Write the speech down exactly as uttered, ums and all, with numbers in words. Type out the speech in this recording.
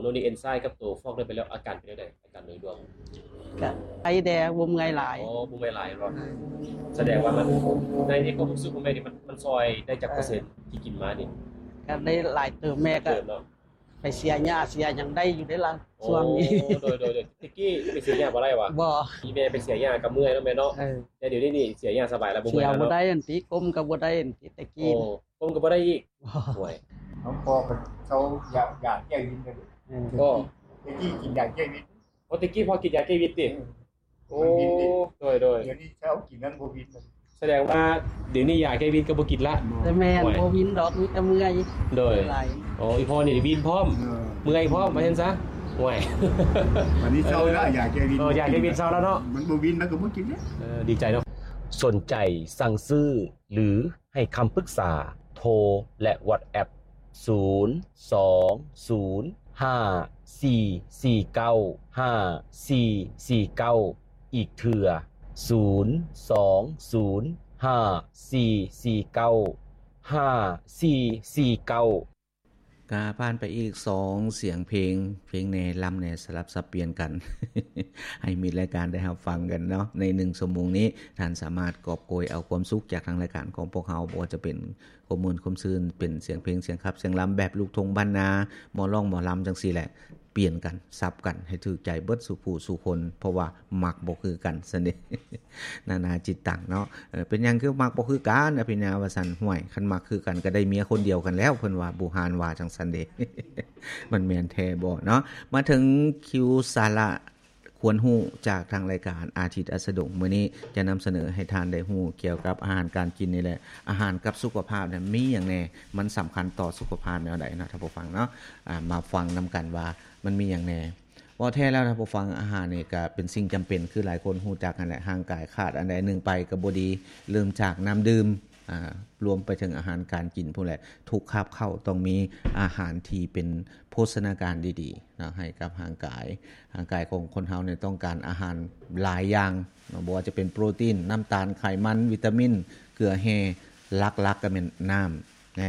โนนีเอนไซม์กับตัวฟอกได้ไปแล้วอาการเป็นยังไงอาการโดยรวมก็ไอแดงบ่เมื่อยหลายอ๋อบ่ไม่หลายรอดแสดงว่ามันในในความรู้สึกของแม่นี่มันมันซอยได้จากเปอร์เซ็นต์ที่กินมานี่ก็ได้หลายเติมแม่ก็เติมเนาะไปเสียหญ้าเสียหยังได้อยู่ได้ล่ะช่วงนี้โดยโดยโดยตะกี้ไปเสียหญ้าบ่ได้วะบ่อีแม่ไปเสียหญ้าก็เมื่อยเนาะแม่เนาะเออแต่เดี๋ยวนี้นี่เสียหญ้าสบายแล้วบ่เสีเมื่อยแล้วยบ่เนาะได้อันติกลมก็บ่ได้อันติตะโอ้กี้ผมก็บ่ได้อีกห่วยน้องพอกับเขาอยากอยากแก้วินกันเออก็ตะกี้กินอยากแก้วินโอ้ตะกี้พอกินยาแก้วิตติโอ้โดยโดยเดี๋ยวนี้เช้ากินนั้นบ่วินแสดงว่าเดี๋ยวนี้ยาแก้วิตก็บ่กินละแต่แม่นบ่วินดอกมีแต่เมื่อยโดยหลายอ๋ออีพ่อนี่วินพร้อมเมื่อยพร้อมว่าซั่นซะห่วยวันนี้เช้าแล้วอยากแก้วินเอออยากแก้วิตเช้าแล้วเนาะมันบ่วินมันก็บ่กินเนี่ยเออดีใจเนาะสนใจสั่งซื้อหรือให้คำปรึกษาโทรและ WhatsApp ศูนย์ สอง ศูนย์ ห้า สี่ สี่ เก้า ห้า สี่ สี่ เก้าอีกเทื่อศูนย์ สอง ศูนย์ ห้า สี่ สี่ เก้า ห้า สี่ สี่ เก้ากาผ่านไปอีกสองเสียงเพลงเพลงแนลำแนสลับสับเปลี่ยนกัน ให้มีรายการได้รับฟังกันเนาะในหนึ่งชั่วโมงนี้ท่านสามารถกอบโกยเอาความสุขจากทางรายการของพวกเฮาบ่ว่าจะเป็นข้อมูลความซื่นเป็นเสียงเพลงเสียงขับเสียงลำแบบลูกทุ่งบ้านนาหมอร้องหมอลำจังซี่แหละเปลี่ยนกันซับกันให้ถูกใจเบิดสู่ผู้สู่คนเพราะว่ามักบ่คือกันซั่นเด้ นานาจิตตังเนาะเออเป็นหยังคือมักบ่คือกันอภิญญาว่าซั่นห่วยคันมักคือกันก็ได้เมียคนเดียวกันแล้วเพิ่นว่าบุหานว่าจังซั่นเด้ มันแม่นแท้บ่เนาะมาถึงคิวสาระควรรู้จากทางรายการอาทิตย์อัสดงมื้อนี้จะนำเสนอให้ทานได้รู้เกี่ยวกับอาหารการกินนี่แหละอาหารกับสุขภาพเนี่ยมีหยังแน่มันสำคัญต่อสุขภาพแนวใดเนาะถ้าบ่ฟังเนาะอ่ามาฟังนํากันว่ามันมีหยังแน่ว่าแท้แล้วถ้าบ่ฟังอาหารนี่ก็เป็นสิ่งจำเป็นคือหลายคนรู้จักนั่นแหละห่างกายขาดอันใดหนึ่งไปก็บ่ดีเริ่มจากน้ำดื่มอ่ารวมไปถึงอาหารการกินพวกแหละทุกคาบเข้าต้องมีอาหารที่เป็นโภชนาการดีๆนะให้กับร่างกายร่างกายของคนเฮาเนี่ยต้องการอาหารหลายอย่างนะบ่ว่าจะเป็นโปรตีนน้ำตาลไขมันวิตามินเกลือแร่หลักๆก็เป็นน้ำ